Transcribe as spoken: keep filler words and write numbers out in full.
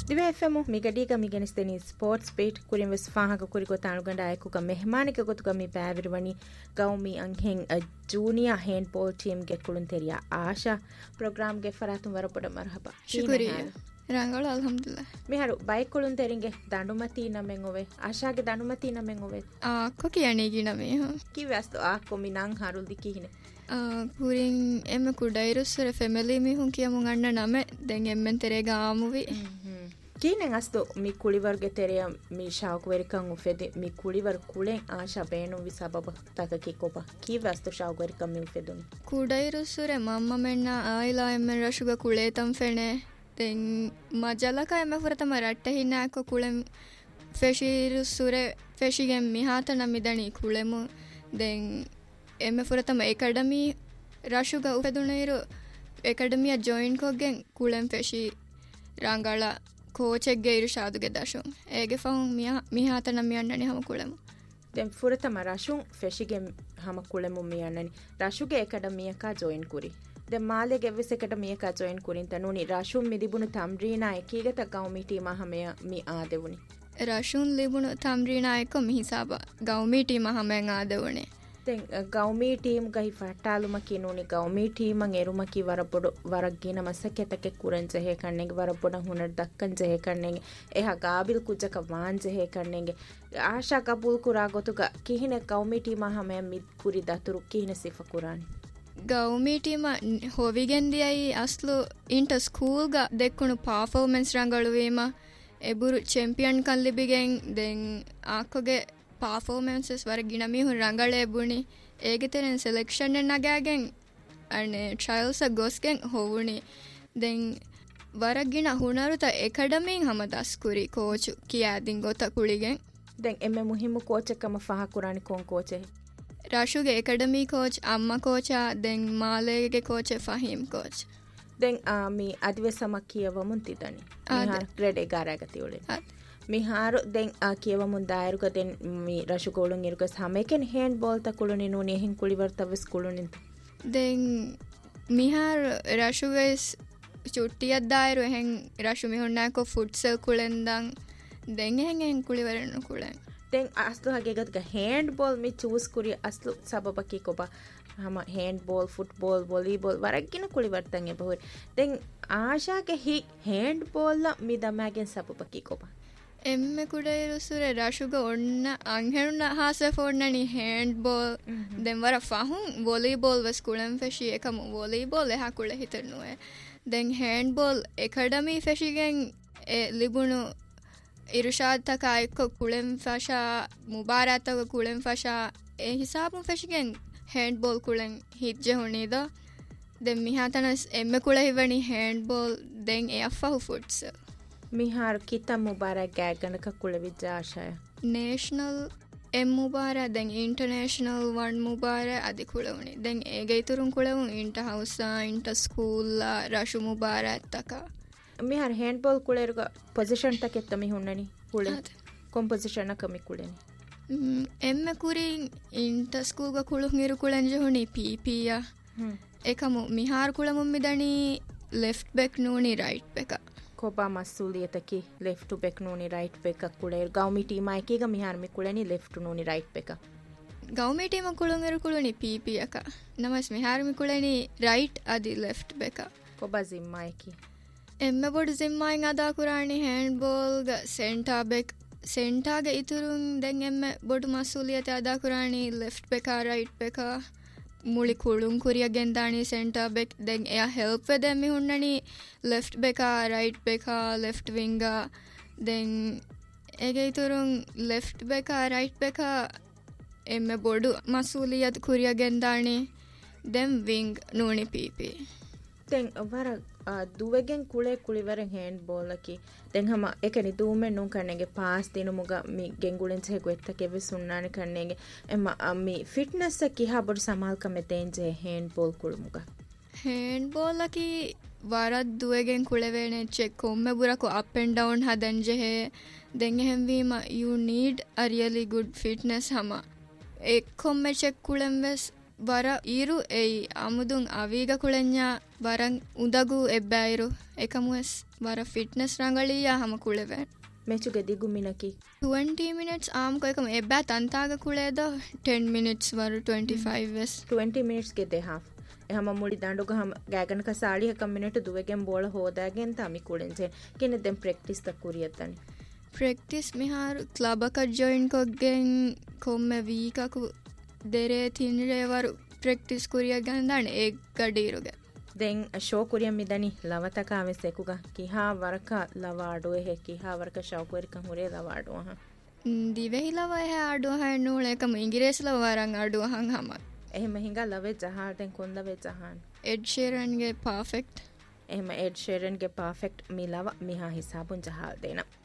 ದಿವೆ FM ಮಿಗಡಿಗ ಮಿಗನಿಸ್ತೇನಿ sports plate ಕುರಿಂ ವೆಸ್ ಫಾಹಕ ಕುರಿ ಗೊತ್ತಾಣು ಗಂಡ ಆಯಕುಗ ಮೆಹಮಾನಿಕ ಗೊತ್ತುಗ ಮಿ ಬ್ಯಾವಿರುವನಿ ಗೌಮಿ ಅಂಹೆಂ junior hand ball team ಗೆ ಕುಳುನ್ ತೆರಿಯ ಆಶಾ ಪ್ರೋಗ್ರಾಮ್ ಗೆ ಫರಾತುಂ ವರಪಡ ಮರ್ಹಬಾ ಶುಕ್ರಿಯಾ ರಂಗಳು ಅಲ್ಹಮ್ದುಲಿಲ್ಲಾಹ್ ಮಿಹಾರು ಬೈಕ್ ಕುಳುನ್ ತೆರಿಂಗೆ ದಂಡುಮತಿ ನಮೆಂ ಒವೆ ಆಶಾಗೆ ದಂಡುಮತಿ ನಮೆಂ ಒವೆ ಆ ಕೊಕಿಯನಿ ಗಿನಮೆ ಕಿ ವ್ಯಾಸ್ತು ಆ ಕೊಮಿ ನಂ ಹಾರುಲ್ ದಿಕ್ಕಿಹಿನೆ පුරින් එම කුඩයිරුස්සර ෆැමිලි මිහුන් කියමුන් අන්න නම දැන් එම්මෙන් තෙරේග ආමුවි කීනෙන් අස්තු මි කුලිවර්ගෙ තෙරේ මි ශාවක වෙරිකන් උෆෙදි මි කුලිවර් කුලෙන් ආශා බේනු වි සබබ තක කිකොප කී වස්තු ශාවක වෙරිකන් මි උෆෙදුනි කුඩයිරුස්සර මම්ම මෙන්න ආයිලා එම්මෙන් රෂුග කුලේතම් ෆෙනේ දැන් මජලක එම ෆරතම රට්ට හිනාක කුලෙම් ෆෙෂිරුස්සර ෆෙෂිගෙන් මිහාත නමිදණි කුලෙමු දැන් එම ෆුරතම එකඩමි රශුග උපදුනේරු එකඩමිය ජොයින් කොගෙන් කුලෙම් ෆෙෂි රංගල කෝචෙක්ගේ ඉරුෂාදුගේ දශුන් ඒගේ ෆහුන් මියා මිහාත නමියන්නනි හම කුලෙමු දැන් ෆුරතම රශුන් ෆෙෂිගෙන් හම කුලෙමු මියන්නනි රශුගේ එකඩමියක ජොයින් කුරි දැන් මාලේගේ වෙස් එකඩමියක ජොයින් කුරින් තනුනි රශුන් මිදිබුණු තම්රීනා එකීගත ගෞමි ටීම හමය මි ආදෙවුනි රශුන් ලිබුණු තම්රීනා එක මිහිසාබ ගෞමි ටීම හමෙන් ආදෙවුනේ දැන් ගෞමි ටීම් ගහි ෆටාලුම කිනුනි ගෞමි ටීමන් එරුමකි වරපොඩ වරග්ගින මසකෙතක කුරන් ජෙහෙ කන්නේගේ වරපොඩ හුනර් දක්කන් ජෙහෙ කන්නේගේ එහා ගාබිල් කුජක වාන් ජෙහෙ කන්නේගේ ආශා කබූල් කුරා ගොතුක කිහින ගෞමි ටීම හැම මිත් කුරි දතුරු කිහින සිෆ කුරානි ගෞමි ටීම හොවිගෙන්දියයි අස්ලු ඉන්ට ස්කූල් ග දෙක්කුණු පර්ෆෝමන්ස් රංගලු වීම එබුරු චැම්පියන් කන් ලිබිගෙන් දැන් ආකෝගේ පර්ෆෝමන්සස් වර ගිනමිහුන් රංගලේ බුණි ඒගෙතරෙන් සෙලෙක්ෂන් එක නගාගෙන් අනේ ට්‍රයල්ස් ගොස්ගෙන් හොවුනි දැන් වර ගින හුනරුත එකඩමින් හමදස් කුරි කෝච් කියාදින් ගොත කුලිගෙන් දැන් එමෙ මුහිමු කෝච් එකම ෆහ කුරානි කොන් කෝච් එ රාෂුගේ එකඩමි කෝච් අම්මා කෝචා දැන් මාලේගේ කෝච් ෆහීම් කෝච් දැන් මි අදිවසමක් කියවමුන් තිදනි මිහාර ග්‍රේඩ් එගාරා ගති උලේ මිහාරු දැන් කියව මුන් දායරුක දැන් මි රෂුගෝලුන් ඉරුක සමේකෙන් හෑන්ඩ් බෝල් තකුළුනි නුනි එහෙන් කුලිවර් තවස් කුළුනින් දැන් මිහාර රෂුගස් චුට්ටියක් දායරු එහෙන් රෂු මිහුන්නාකෝ ෆුට්සල් කුලෙන්දන් දැන් එහෙන් එහෙන් කුලිවරන කුලෙන් දැන් අස්තු හගේගත් හෑන්ඩ් බෝල් මි චූස් කුරි අස්තු සබබකි කොබ හම හෑන්ඩ් බෝල් ෆුට්බෝල් වොලිබෝල් වරක්කින කුලිවර් තන් එබහුර දැන් ආශාගේ හි හෑන්ඩ් බෝල් මි දමාගෙන් සබබකි කොබ එම්මෙ කුඩයිරුසුර රශුග ඔන්න අංහෙරුන හාස ෆෝර්නනි හෑන්ඩ් බෝල් දැන් වර ෆහුන් වොලිබෝල් වස් කුලම් ෆෙෂි එකම වොලිබෝල් එහා කුල හිතනුවේ දැන් හෑන්ඩ් බෝල් එකඩමි ෆෙෂිගෙන් ලිබුණු ඉරුෂාද් තකා එක්ක කුලම් ෆෂා මුබාරාත් තක කුලම් ෆෂා ඒ හිසාබුන් ෆෙෂිගෙන් හෑන්ඩ් බෝල් කුලම් හිත් ජෙහුනීද දැන් මිහාතනස් එම්මෙ කුල හිවනි හෑන්ඩ් බෝල් දැන් ඒ අෆහු ෆුට්ස් මිහාර කිතම් මුබාරක් ගෑගනක කුලවිද්‍ය ආශය නේෂනල් එම් මුබාර දැන් ඉන්ටර්නේෂනල් වන් මුබාර අධි කුලවුනි දැන් ඒගේ ඉතුරුන් කුලවුන් ඉන්ට හවුසා ඉන්ට ස්කූල්ලා රශු මුබාර ඇත්තක මිහාර හෑන්ඩ් බෝල් කුලේරුක පොසිෂන් තකෙත්ත මිහුන්නනි කුලේ කොම්පොසිෂන් එක මි කුලේනි එම්මෙ කුරින් ඉන්ට ස්කූල්ග කුලුන් ඉරු කුලෙන් ජහුනි පීපීයා එකමු මිහාර කුලමුම් මිදණි left Baig නූනි right බෙක කොබා මස්සූලියතකි left Baig නූනි right Baig කුලේ ගෞමි ටීම එකේග මිහාර මි කුලෙනි ලෙෆ්ට් නූනි රයිට් බෙක ගෞමි ටීම කුලුන් ඉරු කුලුනි පීපී එක නමස් මිහාර මි කුලෙනි රයිට් අදි ලෙෆ්ට් බෙක කොබා zimma එකි එම්මෙ බොඩ zimma ඉන් අදා කුරානි hand ball ග centre Baig centre ගේ ඉතුරුන් දැන් එම්මෙ බොඩ මස්සූලියත අදා කුරානි ලෙෆ්ට් බෙක රයිට් බෙක මුලි කුළුන් කුරිය ගෙන්දානි සෙන්ටර් බෙක් දැන් එයා හෙල්ප් වෙදෙමි හුන්නනි ලෙෆ්ට් බෙක රයිට් බෙක ලෙෆ්ට් විංග දැන් ඒගේ ඉතුරුන් ලෙෆ්ට් බෙක රයිට් බෙක එම්මෙ බොඩු මස්සූලියත් කුරිය ගෙන්දානි දැන් විංග් නූනි පීපී දැන් වර දුවගෙන් කුලේ කුලිවරෙන් හෑන්ඩ් බෝල් එකි දැන් හම එකනි දූමෙන් නුන් කන්නේගේ පාස් දිනු මුග මි ගෙන්ගුලෙන් චෙ ගොත්තකේ විසුන්නාන කන්නේගේ එම මි ෆිට්නස් එක කිහා බොඩ සමාල් කමෙ තෙන්ජේ හෑන්ඩ් බෝල් කුල මුග hand ball එකි වරත් දුවගෙන් කුලවේනේ check කොම්මෙ බුරකු up and down හදන් ජෙහෙ දැන් එහෙම් වීම you need a really good fitness හම එක් කොම්මෙ චෙක් කුලෙන් වෙස් ವರ ಈರು ಏಯ್ ಅಮುದುಂ ಅವೀಗ ಕುಳೆಂಜ ವರಂ ಉದಗು ಎಬ್ಬಾಯಿರು ಏಕಮುಸ್ ವರ fitness ರಂಗಳಿಯ ಹಮ ಕುಳೆವೆ ಮೆಚುಗೆ ದಿಗು ಮಿನಕಿ twenty minutes am ಕೊಯಕಮ ಎಬ್ಬಾ ತಂತಾಗ ಕುಳೆದ ten minutes ವರ twenty-five ವೆಸ್ twenty minutes ಗೆ ದೆ ಹಾಫ್ ಎಹಮ ಮುಡಿ ದಾಂಡುಗ ಹಮ ಗ್ಯಾಗನ್ ಕ ಸಾಳಿ ಹಕ ಮಿನಿಟ್ ದುವೆಗೆಂ ಬೋಳ ಹೋದಾಗೆನ್ ತಾಮಿ ಕುಳೆಂಜೆ ಕೆನೆ ದೆಂ ಪ್ರಾಕ್ಟೀಸ್ ತ ಕುರಿಯತನಿ ಪ್ರಾಕ್ಟೀಸ್ ಮಿಹಾರು ಕ್ಲಬ್ ಕ ಜಾಯಿನ್ ಕೊಗೆನ್ ಕೊಮ್ಮೆ ವೀಕಕು ದೆರೆ ತಿನ್ರೆವರು ಪ್ರಾಕ್ಟೀಸ್ ಕುರಿಯ ಗಂದಾಣೆ ಏಕ್ ಗಡೀರುಗೆ ದೆನ್ ಶೋ ಕುರಿಯ ಮಿದನಿ ಲವತಕ ಆವೆಸೆಕುಗ ಕಿಹಾ ವರಕ ಲವಾಡು ಎಹೆ ಕಿಹಾ ವರಕ ಶೌಕುರಿಕ ಹುರೆ ಲವಾಡು ಹ ದಿವೆಹಿ ಲವ ಎಹೆ ಆಡು ಹ ನೂಳೆ ಕಮ ಇಂಗ್ಲಿಷ್ ಲವರಂ ಆಡು ಹಂ ಹಮ ಎಹೆ ಮಹಿಂಗಾ ಲವೆ ಜಹಾರ್ ದೆನ್ ಕೊಂದವೆ ಜಹಾನ್ ಎಡ್ ಶೀರನ್ ಗೆ ಪರ್ಫೆಕ್ಟ್ ಎಹೆ ಎಡ್ ಶೀರನ್ ಗೆ ಪರ್ಫೆಕ್ಟ್ ಮಿಲವ ಮಿಹಾ ಹಿಸಾಬುನ್ ಜಹಾಲ್ ದೇನಾ